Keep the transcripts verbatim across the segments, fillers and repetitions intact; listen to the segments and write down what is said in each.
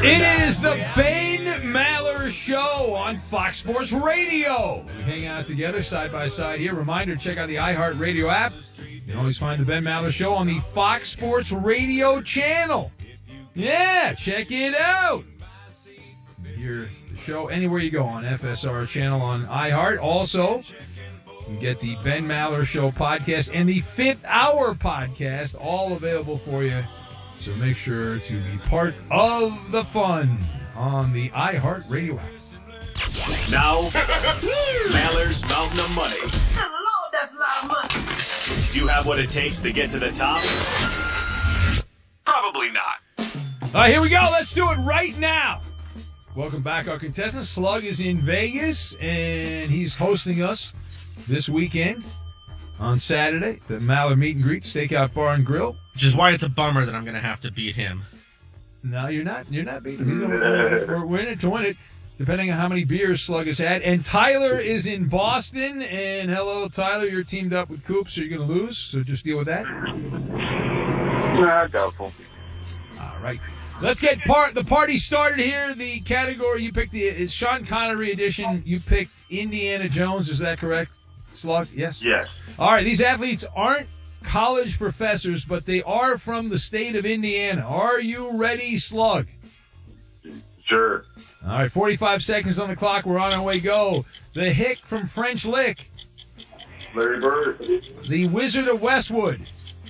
It is the Ben Maller Show on Fox Sports Radio. We hang out together side by side here. Reminder, check out the iHeartRadio app. You can always find the Ben Maller Show on the Fox Sports Radio channel. Yeah, check it out. Hear the show anywhere you go on F S R channel on iHeart. Also, you can get the Ben Maller Show podcast and the Fifth Hour podcast, all available for you. So make sure to be part of the fun on the iHeartRadio app. Now, Maller's Mountain of Money. Lord, that's a lot of money. Do you have what it takes to get to the top? Probably not. All right, here we go. Let's do it right now. Welcome back, our contestant. Slug is in Vegas, and he's hosting us this weekend on Saturday, the Maller Meet and Greet Steakout Bar and Grill. Which is why it's a bummer that I'm going to have to beat him. No, you're not. You're not beating him. We're, we're in it to win it, depending on how many beers Slug has had. And Tyler is in Boston. And hello, Tyler. You're teamed up with Coop, so you're going to lose. So just deal with that. Nah, doubtful. All right. Let's get part the party started here. The category you picked the is Sean Connery edition. You picked Indiana Jones. Is that correct, Slug? Yes? Yes. All right. These athletes aren't college professors, but they are from the state of Indiana. Are you ready, Slug? Sure. All right, forty-five seconds on the clock. We're on our way. Go. The Hick from French Lick. Larry Bird. The Wizard of Westwood.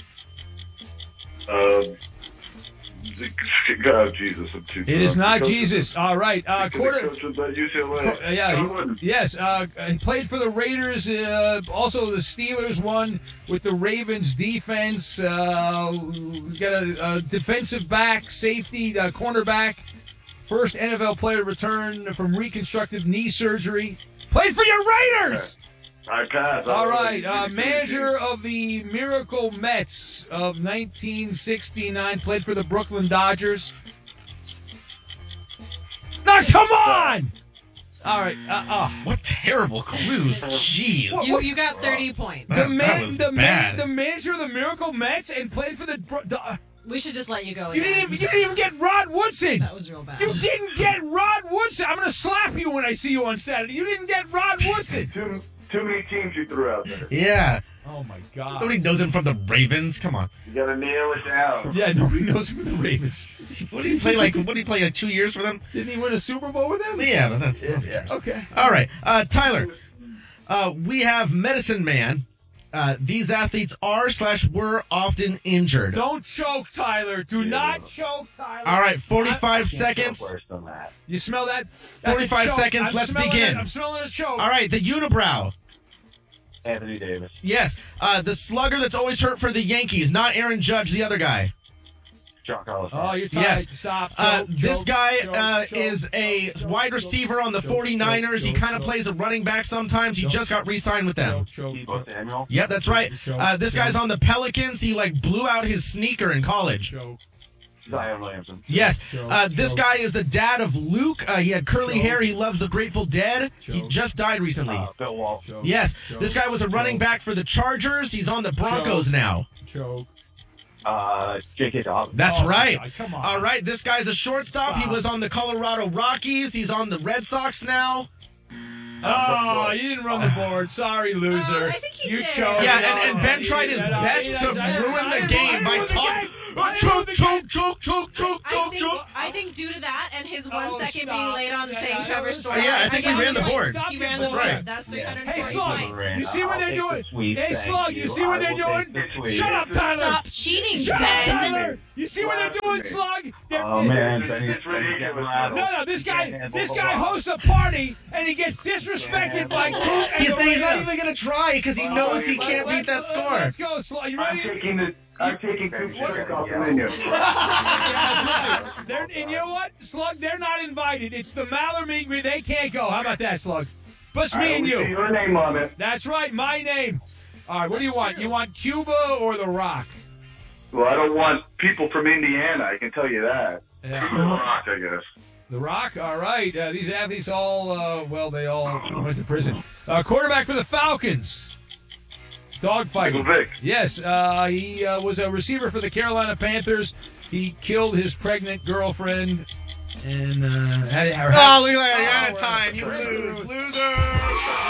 Uh, God, Jesus. I'm too It is drunk. not Coach- Jesus. All right. Uh, quarter. Coach was at U C L A. Co- uh, yeah, John he- Wooden. yes. Uh, he played for the Raiders. Uh, also, the Steelers won with the Ravens defense. Uh, we got a, a defensive back, safety, uh, cornerback. First N F L player to return from reconstructive knee surgery. Played for your Raiders. I passed. All right. Uh, manager of the Miracle Mets of nineteen sixty-nine. Played for the Brooklyn Dodgers. No, come on! All right. Uh, uh. What terrible clues. Jeez. You, you got thirty points. The That man, was the man, bad. the manager of the Miracle Mets, and played for the. Bro- the uh, We should just let you go you again. didn't. Even, you didn't even get Rod Woodson. That was real bad. You didn't get Rod Woodson. I'm gonna slap you when I see you on Saturday. You didn't get Rod Woodson. Too, too many teams you threw out there. Yeah. Oh my God. Nobody knows him from the Ravens. Come on. You gotta nail it down. Yeah, nobody knows him from the Ravens. What did he play like? What did he play like two years for them? Didn't he win a Super Bowl with them? Yeah, but that's Yeah. Okay. all right. Uh, Tyler, uh, we have Medicine Man. Uh, these athletes are slash were often injured. Don't choke, Tyler. Do not choke, Tyler. All right, forty-five seconds. Worse than that. You smell that? That's a forty-five choke. seconds, I'm let's smelling begin. it. I'm smelling a choke. All right, the unibrow. Anthony Davis. Yes, uh, the slugger that's always hurt for the Yankees, not Aaron Judge, the other guy. John Carlos. Oh, you're tired. Yes. Stop. Uh, Choke, this choke, guy choke, uh, choke, is a choke, wide choke, receiver on the choke, forty-niners. He choke, kind of choke, plays a running back sometimes. He choke, just got re-signed with them. choke, choke, Debo Samuel. Yep, that's right. Choke, Uh, this choke. guy's on the Pelicans. He like blew out his sneaker in college. choke. Zion Williamson. Yes. Choke, Uh, this choke. guy is the dad of Luke. Uh, he had curly Choke. hair. He loves the Grateful Dead. He Choke. just died recently. Uh, Bill Walsh. Choke, Yes. choke, This guy was a running choke, back for the Chargers. He's on the Broncos Choke. now. Choke. Uh, J K. Dobbins. That's Oh, my right. God, come on. All right. This guy's a shortstop. He Stop. was on the Colorado Rockies. He's on the Red Sox now. Oh, you didn't run the board. Sorry, loser. Oh, I think he you did. chose. Yeah, and, and Ben tried his Yeah, best yeah, to yeah, ruin I the didn't- game I by didn't talking. win the game. I didn't win Choke, the choke, game. choke, choke, choke, I choke, think, choke. I think due to that and his one Oh, second stop. being late on Yeah, saying yeah, Trevor's yeah. story. Yeah, I think got we ran the points. board. Stop He it. ran the That's board. right. That's three Hey, hundred hey, forty Slug, points. you see what they're doing? Hey, Slug, you see what they're doing? Shut up, Tyler. Stop cheating, Shut up, Ben. Tyler. You see what they're doing, Slug? They're, Oh, they're- man. they're- Benny's- Benny's getting rattled. No, no, this guy, Can't this handle guy the hosts a party and he gets disrespected by Coop and He's, he's not Maria. even going to try because he knows he can't beat that score. Let's go, Slug. You I'm ready? taking the. I'm taking Coop's shirt off the menu. Yeah, Slug. They're, and you know what, Slug? They're not invited. It's the Maller Meet and Greet. They can't go. How about that, Slug? Just me and See you. your name on it. That's right, my name. All right, what do you want? You want Cuba or The Rock? Well, I don't want people from Indiana. I can tell you that. Yeah. The Rock, I guess. The Rock, all right. Uh, these athletes all, uh, well, they all went to prison. Uh, quarterback for the Falcons. Dogfighting. Michael Vick. Yes, uh, he uh, was a receiver for the Carolina Panthers. He killed his pregnant girlfriend And, uh, had, had, Oh, look at that. You're out of Oh, time. You lose. Loser.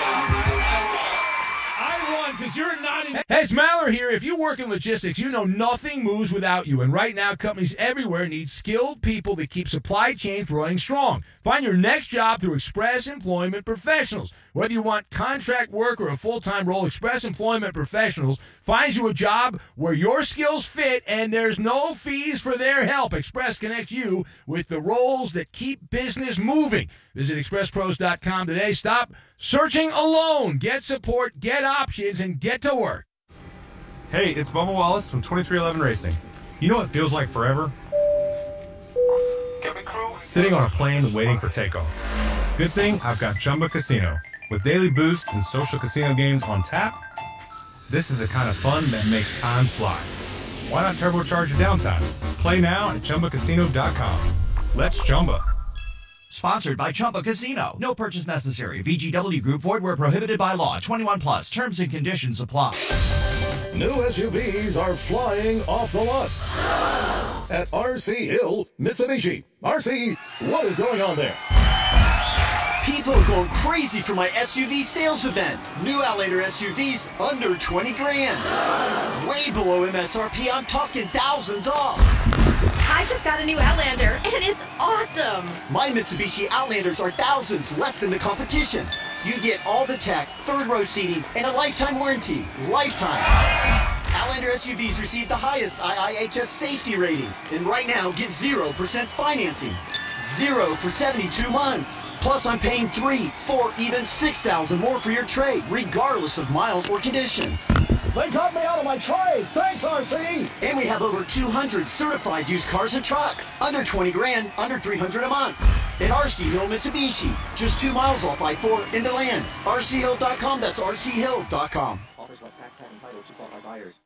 I won because you're not in. Hey, it's Maller here. If you work in logistics, you know nothing moves without you. And right now, companies everywhere need skilled people that keep supply chains running strong. Find your next job through Express Employment Professionals. Whether you want contract work or a full-time role, Express Employment Professionals finds you a job where your skills fit and there's no fees for their help. Express connects you with the roles that keep business moving. Visit express pros dot com today. Stop searching alone. Get support, get options, and get to work. Hey, it's Bubba Wallace from twenty-three eleven Racing. You know what feels like forever? Sitting on a plane waiting for takeoff. Good thing I've got Chumba Casino. With daily boosts and social casino games on tap, this is the kind of fun that makes time fly. Why not turbocharge your downtime? Play now at chumba casino dot com. Let's Chumba. Sponsored by Chumba Casino. No purchase necessary. V G W Group. Void where prohibited by law. twenty-one plus. Terms and conditions apply. New S U Vs are flying off the lot at R C Hill Mitsubishi. R C, what is going on there? People are going crazy for my S U V sales event. New Outlander S U Vs under twenty grand. Way below M S R P. I'm talking thousands off. I just got a new Outlander, and it's awesome. My Mitsubishi Outlanders are thousands less than the competition. You get all the tech, third row seating, and a lifetime warranty. Lifetime. Outlander S U Vs receive the highest I I H S safety rating. And right now, get zero percent financing. Zero for seventy-two months. Plus, I'm paying three, four, even six thousand more for your trade, regardless of miles or condition. They got me out of my trade. Thanks, R C. And we have over two hundred certified used cars and trucks. Under twenty grand, under three hundred a month. At R C Hill Mitsubishi, just two miles off I four in DeLand. R C hill dot com, that's R C hill dot com. Offers plus tax tag and title to qualified buyers.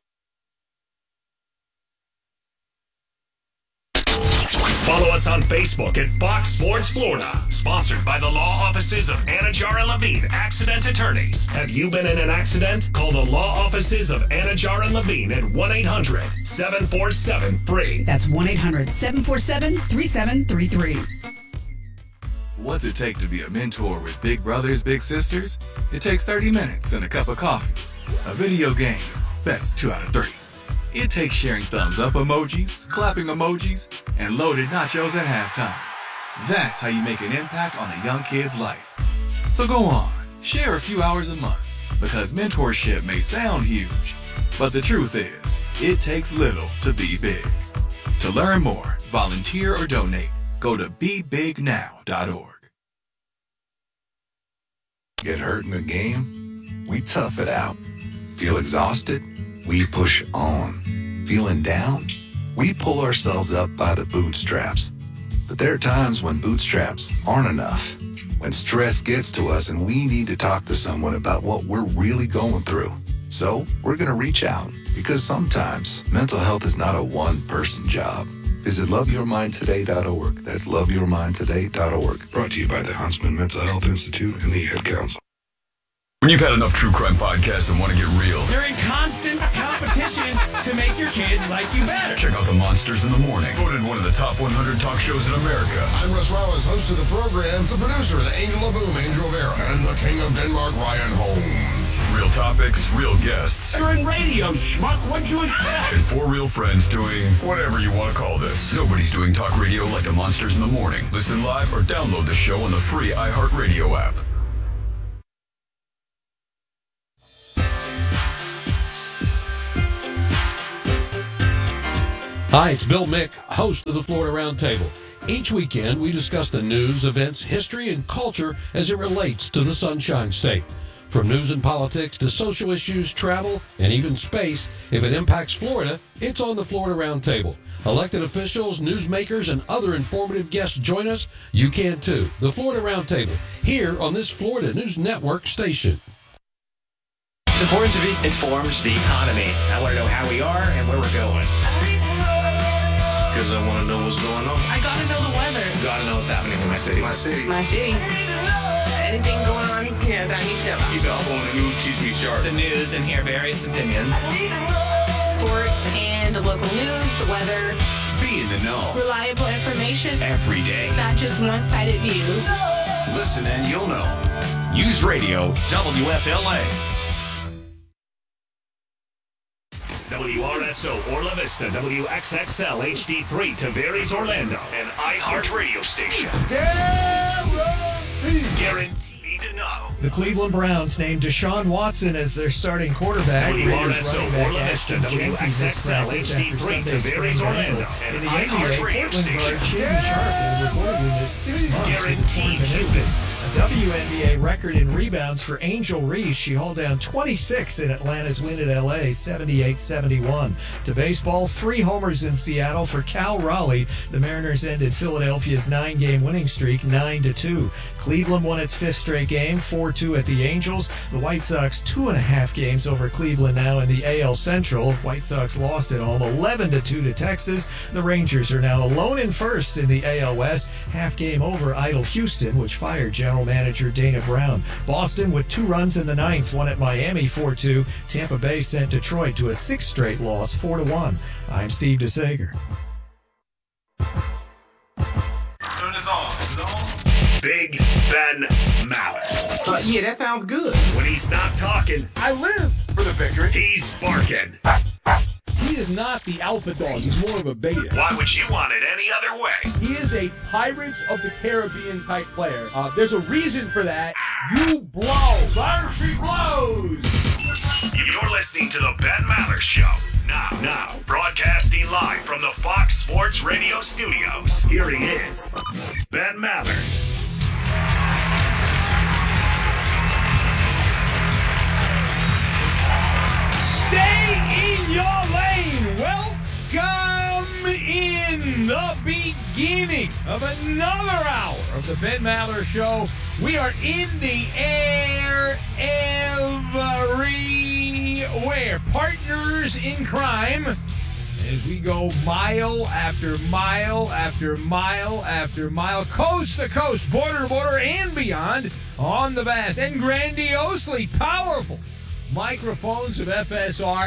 Follow us on Facebook at Fox Sports Florida. Sponsored by the law offices of Anajar and Levine, accident attorneys. Have you been in an accident? Call the law offices of Anajar and Levine at one eight hundred seven four seven free. That's one eight hundred seven four seven three seven three three. What's it take to be a mentor with big brothers, big sisters? It takes thirty minutes and a cup of coffee. A video game, that's two out of three. It takes sharing thumbs up emojis, clapping emojis, and loaded nachos at halftime. That's how you make an impact on a young kid's life. So go on, share a few hours a month, because mentorship may sound huge, but the truth is, it takes little to be big. To learn more, volunteer or donate, go to be big now dot org. Get hurt in the game? We tough it out. Feel exhausted? We push on. Feeling down? We pull ourselves up by the bootstraps. But there are times when bootstraps aren't enough. When stress gets to us and we need to talk to someone about what we're really going through. So we're going to reach out, because sometimes mental health is not a one-person job. Visit love your mind today dot org. That's love your mind today dot org. Brought to you by the Huntsman Mental Health Institute and the Ad Council. When you've had enough true crime podcasts and want to get real, they're in constant competition to make your kids like you better. Check out The Monsters in the Morning, voted one of the top one hundred talk shows in America. I'm Russ Rollins, host of the program, the producer, the angel of boom, Angel Vera, and the king of Denmark, Ryan Holmes. Real topics, real guests. You're in radio, schmuck. What'd you expect? And four real friends doing whatever you want to call this. Nobody's doing talk radio like The Monsters in the Morning. Listen live or download the show on the free iHeartRadio app. Hi, it's Bill Mick, host of the Florida Roundtable. Each weekend, we discuss the news, events, history, and culture as it relates to the Sunshine State. From news and politics to social issues, travel, and even space, if it impacts Florida, it's on the Florida Roundtable. Elected officials, newsmakers, and other informative guests join us. You can too. The Florida Roundtable, here on this Florida News Network station. It's important to be informs the economy. I want to know how we are and where we're going. Because I want to know what's going on. I gotta know the weather. Gotta know what's happening in my city. My city. My city. Anything going on here that I need to know about. Keep it up on the news, keep me sharp. The news and hear various opinions. Sports and the local news, the weather. Be Be in the know. Reliable information. Every day. Not just one-sided views. Listen and you'll know. News Radio W F L A. W R S O Orla Vista, W X X L H D three Tavares Orlando, an iHeart radio station. Guaranteed. Guaranteed to know. The Cleveland Browns named Deshaun Watson as their starting quarterback. W R S O Raiders running Orla back Vista, Ashton W X X L H D three Tavares Orlando, in an the N B A, iHeart radio Portland station. guard Shaedon Sharp will reportedly miss six months with a torn Guaranteed. meniscus. A W N B A record in rebounds for Angel Reese. She hauled down twenty-six in Atlanta's win at L A, seventy-eight seventy-one. To baseball, three homers in Seattle for Cal Raleigh. The Mariners ended Philadelphia's nine-game winning streak nine to two. Cleveland won its fifth straight game, four two at the Angels. The White Sox two and a half games over Cleveland now in the A L Central. White Sox lost at home eleven to two to Texas. The Rangers are now alone in first in the A L West, half game over idle Houston, which fired General Manager Dana Brown. Boston with two runs in the ninth won at Miami four two. Tampa Bay sent Detroit to a sixth straight loss four to one. I'm Steve DeSager. Turn this on. Is it on? Big Ben Maller. Uh, yeah, that sounds good. When he's not talking, I live for the victory. he's barking. He is not the alpha dog. He's more of a beta. Why would you want it any other way? He is a Pirates of the Caribbean type player. Uh, there's a reason for that. You blow. There she blows. You're listening to the Ben Maller Show. Now, now, broadcasting live from the Fox Sports Radio studios. Here he is, Ben Maller. Stay in your lane. Welcome in the beginning of another hour of the Ben Maller Show. We are in the air everywhere. Partners in crime as we go mile after mile after mile after mile, coast to coast, border to border, and beyond on the vast and grandiosely powerful microphones of F S R,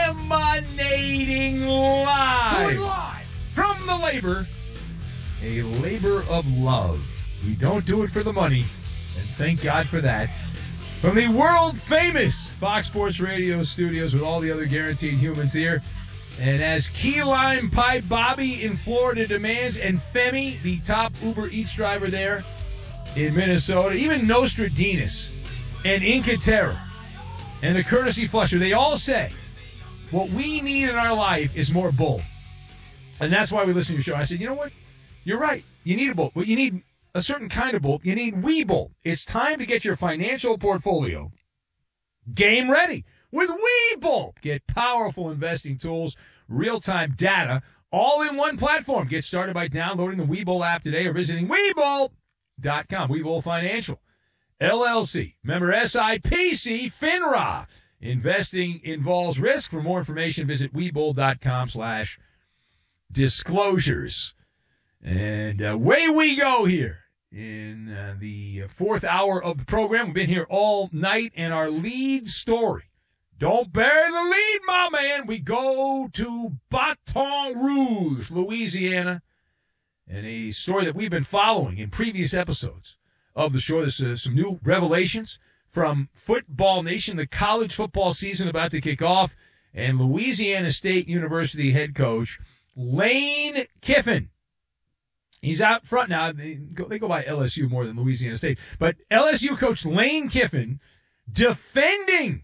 emanating live, live from the labor, a labor of love. We don't do it for the money, and thank God for that. From the world-famous Fox Sports Radio studios with all the other guaranteed humans here, and as Key Lime Pie Bobby in Florida demands, and Femi, the top Uber Eats driver there in Minnesota, even Nostradamus and Inca Terra, and the Courtesy Flusher, they all say what we need in our life is more bull. And that's why we listen to your show. I said, you know what? You're right. You need a bull. But you need a certain kind of bull. You need Webull. It's time to get your financial portfolio game ready with Webull. Get powerful investing tools, real-time data, all in one platform. Get started by downloading the Webull app today or visiting Webull dot com. Webull Financial L L C, member S I P C, FINRA. Investing involves risk. For more information, visit Webull dot com slash disclosures. And uh, away we go here in uh, the fourth hour of the program. We've been here all night, and our lead story, don't bury the lead, my man. We go to Baton Rouge, Louisiana, and a story that we've been following in previous episodes of the show. There's uh, some new revelations from Football Nation, the college football season about to kick off, and Louisiana State University head coach Lane Kiffin. He's out front now. They go, they go by L S U more than Louisiana State. But L S U coach Lane Kiffin defending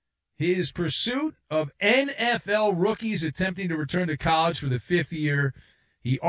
his pursuit of N F L rookies attempting to return to college for the fifth year